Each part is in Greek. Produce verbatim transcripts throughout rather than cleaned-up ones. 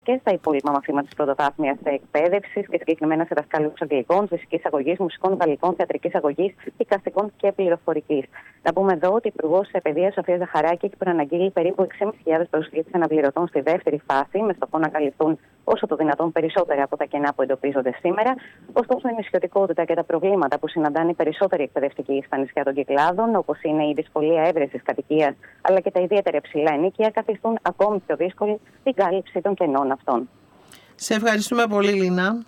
και στα υπόλοιπα μαθήματα της πρωτοβάθμιας εκπαίδευσης και συγκεκριμένα σε δασκάλους αγγλικών, φυσικής αγωγής, μουσικών, γαλλικών, θεατρικής αγωγής, εικαστικών και πληροφορικής. Να πούμε εδώ ότι η Υπουργός Παιδείας Σοφία Ζαχαράκη έχει προαναγγείλει περίπου έξι χιλιάδες πεντακόσιες προσκλήσεις αναπληρωτών στη δεύτερη φάση, με στόχο να καλυφθούν όσο το δυνατόν περισσότερα από τα κενά που εντοπίζονται σήμερα. Ωστόσο, η νησιωτικότητα και τα προβλήματα που συναντάνε οι περισσότεροι εκπαιδευτικοί στα νησιά των Κυκλάδων, όπως είναι η δυσκολία έβρεσης κατοικίας αλλά και τα ιδιαίτερα υψηλά ενοίκια, καθιστούν ακόμη πιο δύσκολη την κάλυψη των κενών αυτών. Σε ευχαριστούμε πολύ, Λίνα.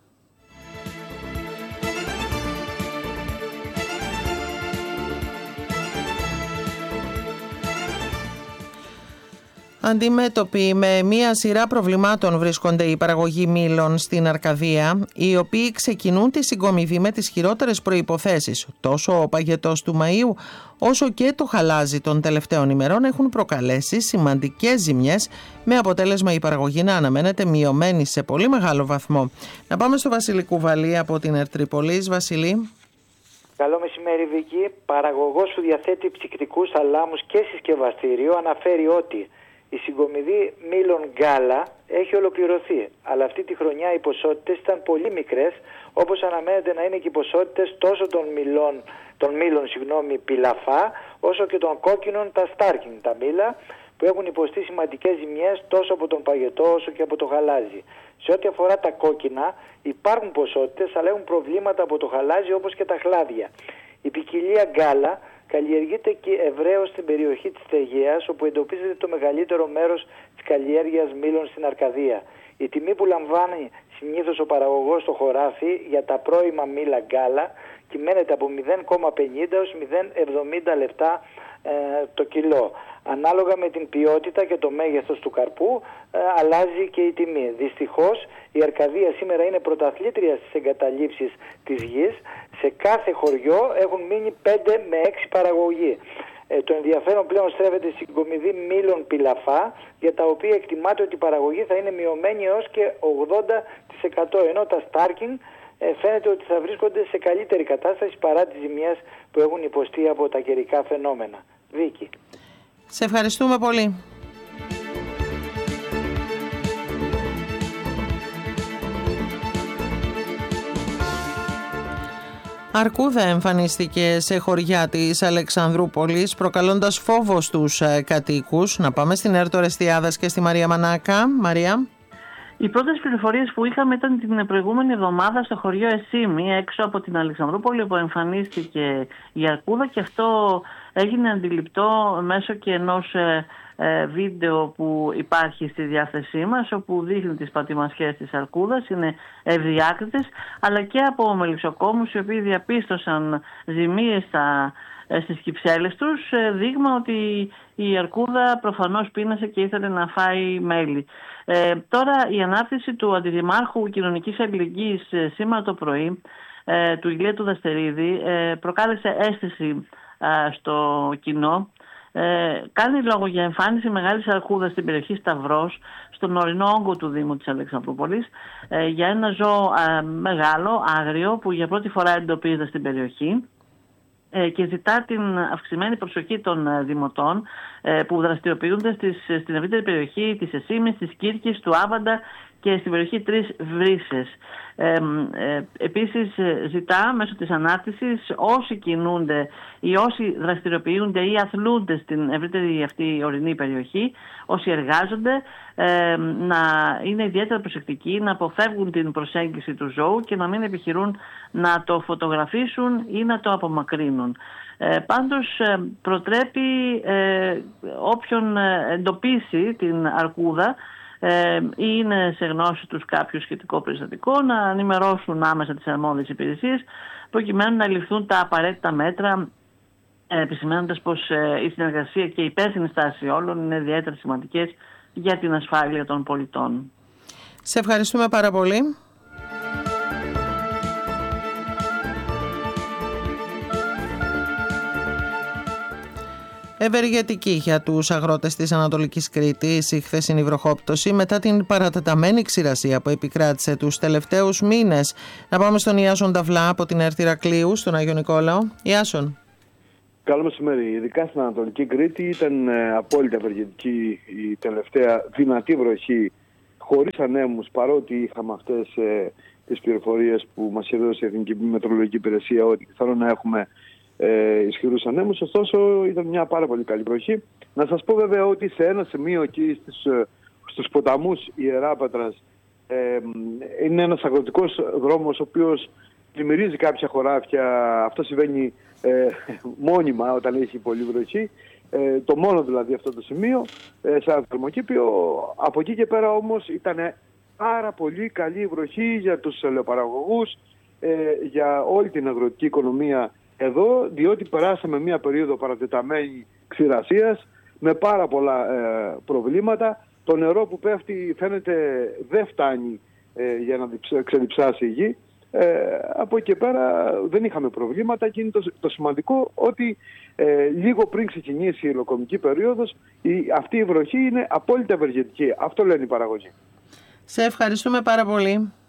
Αντιμέτωποι με μία σειρά προβλημάτων βρίσκονται οι παραγωγοί μήλων στην Αρκαδία, οι οποίοι ξεκινούν τη συγκομιδή με τις χειρότερες προϋποθέσεις. Τόσο ο παγετός του Μαΐου, όσο και το χαλάζι των τελευταίων ημερών έχουν προκαλέσει σημαντικές ζημιές, με αποτέλεσμα η παραγωγή να αναμένεται μειωμένη σε πολύ μεγάλο βαθμό. Να πάμε στο Βασίλη Κουβαλή από την Ερτρίπολης. Βασίλη. Καλό μεσημέρι, Βίκη. Παραγωγός που διαθέτει ψυκτικούς θαλάμους και συσκευαστήριο αναφέρει ότι η συγκομιδή μήλων γκάλα έχει ολοκληρωθεί, αλλά αυτή τη χρονιά οι ποσότητες ήταν πολύ μικρές, όπως αναμένεται να είναι και οι ποσότητες τόσο των μήλων, των μήλων συγγνώμη, πιλαφά, όσο και των κόκκινων, τα στάρκινγκ, τα μήλα, που έχουν υποστεί σημαντικές ζημιές τόσο από τον παγετό όσο και από το χαλάζι. Σε ό,τι αφορά τα κόκκινα, υπάρχουν ποσότητες, αλλά έχουν προβλήματα από το χαλάζι όπως και τα χλάδια. Η ποικιλία γκάλα καλλιεργείται και ευρέως στην περιοχή της Αιγαίας, όπου εντοπίζεται το μεγαλύτερο μέρος της καλλιέργειας μήλων στην Αρκαδία. Η τιμή που λαμβάνει συνήθως ο παραγωγός στο χωράφι για τα πρώιμα μήλα γκάλα κυμαίνεται από μηδέν κόμμα πενήντα έως μηδέν κόμμα εβδομήντα λεπτά ε, το κιλό. Ανάλογα με την ποιότητα και το μέγεθος του καρπού ε, αλλάζει και η τιμή. Δυστυχώς η Αρκαδία σήμερα είναι πρωταθλήτρια στις εγκαταλείψεις της γης. Σε κάθε χωριό έχουν μείνει πέντε με έξι παραγωγοί. Ε, το ενδιαφέρον πλέον στρέφεται στην συγκομιδή μήλων πιλαφά, για τα οποία εκτιμάται ότι η παραγωγή θα είναι μειωμένη έως και ογδόντα τοις εκατό, ενώ τα στάρκινγκ ε, φαίνεται ότι θα βρίσκονται σε καλύτερη κατάσταση παρά τις ζημιές που έχουν υποστεί από τα καιρικά φαινόμενα. Βίκη. Σε ευχαριστούμε πολύ. Αρκούδα εμφανίστηκε σε χωριά της Αλεξανδρούπολης, προκαλώντας φόβο στους κατοίκους. Να πάμε στην Έρτο Ρεστιάδας και στη Μαρία Μανάκα. Μαρία. Οι πρώτες πληροφορίες που είχαμε ήταν την προηγούμενη εβδομάδα στο χωριό Εσίμη, έξω από την Αλεξανδρούπολη, όπου εμφανίστηκε η αρκούδα, και αυτό έγινε αντιληπτό μέσω και ενός ε, ε, βίντεο που υπάρχει στη διάθεσή μας, όπου δείχνει τις πατημασιές της αρκούδας, είναι ευδιάκριτες, αλλά και από μελισσοκόμους οι οποίοι διαπίστωσαν ζημίες στα, ε, στις κυψέλες τους, ε, δείγμα ότι η αρκούδα προφανώς πείνασε και ήθελε να φάει μέλι. Ε, τώρα η ανάρτηση του Αντιδημάρχου Κοινωνικής Αλληλεγγύης ε, σήμερα το πρωί, ε, του Ηλία Δαστερίδη, ε, προκάλεσε αίσθηση ε, στο κοινό. Ε, κάνει λόγο για εμφάνιση μεγάλης αρκούδας στην περιοχή Σταυρός, στον ορεινό όγκο του Δήμου της Αλεξανδρούπολης, ε, για ένα ζώο ε, μεγάλο, άγριο, που για πρώτη φορά εντοπίζεται στην περιοχή, και ζητά την αυξημένη προσοχή των δημοτών που δραστηριοποιούνται στις, στην ευρύτερη περιοχή της Εσίμης, της Κύρκης, του Άβαντα και στην περιοχή Τρεις Βρύσες. Ε, ε, επίσης ζητά μέσω της ανάρτησης όσοι κινούνται ή όσοι δραστηριοποιούνται ή αθλούνται στην ευρύτερη αυτή ορεινή περιοχή, όσοι εργάζονται, ε, να είναι ιδιαίτερα προσεκτικοί, να αποφεύγουν την προσέγγιση του ζώου και να μην επιχειρούν να το φωτογραφίσουν ή να το απομακρύνουν. Ε, πάντως ε, προτρέπει ε, όποιον εντοπίσει την αρκούδα Ε, ή είναι σε γνώση τους κάποιο σχετικό περιστατικό, να ενημερώσουν άμεσα τις αρμόδιες υπηρεσίες, προκειμένου να ληφθούν τα απαραίτητα μέτρα, ε, επισημαίνοντας πως ε, η συνεργασία και η υπεύθυνη στάση όλων είναι ιδιαίτερα σημαντικές για την ασφάλεια των πολιτών. Σε ευχαριστούμε πάρα πολύ. Ευεργετική για τους αγρότες της Ανατολικής Κρήτης η χθεσινή βροχόπτωση μετά την παρατεταμένη ξηρασία που επικράτησε τους τελευταίους μήνες. Να πάμε στον Ιάσον Ταβλά από την Ερτ Ηρακλείου, στον Άγιο Νικόλαο. Ιάσον. Καλό μεσημέρι. Ειδικά στην Ανατολική Κρήτη ήταν ε, απόλυτα ευεργετική η τελευταία δυνατή βροχή χωρίς ανέμους, παρότι είχαμε αυτές ε, τις πληροφορίες που μας έδωσε η Εθνική Μετεωρολογική Υπηρεσία ότι πιθανόν να έχουμε ε, ισχυρούς ανέμους. Ωστόσο ήταν μια πάρα πολύ καλή βροχή. Να σας πω βέβαια ότι σε ένα σημείο εκεί στις, στους ποταμούς Ιεράπετρας ε, είναι ένας αγροτικός δρόμος ο οποίος πλημμυρίζει κάποια χωράφια. Αυτό συμβαίνει ε, μόνιμα όταν έχει πολύ βροχή. Ε, το μόνο δηλαδή αυτό το σημείο, ε, σαν θερμοκήπιο. Από εκεί και πέρα όμως ήταν πάρα πολύ καλή βροχή για τους ελαιοπαραγωγούς, ε, για όλη την αγροτική οικονομία εδώ, διότι περάσαμε μια περίοδο παρατεταμένη ξηρασίας με πάρα πολλά ε, προβλήματα. Το νερό που πέφτει φαίνεται δεν φτάνει ε, για να ξεδιψάσει η γη. Ε, από εκεί και πέρα δεν είχαμε προβλήματα και είναι το, το σημαντικό ότι ε, λίγο πριν ξεκινήσει η υλοκομική περίοδος η, αυτή η βροχή είναι απόλυτα ευεργετική. Αυτό λένε οι παραγωγοί. Σε ευχαριστούμε πάρα πολύ.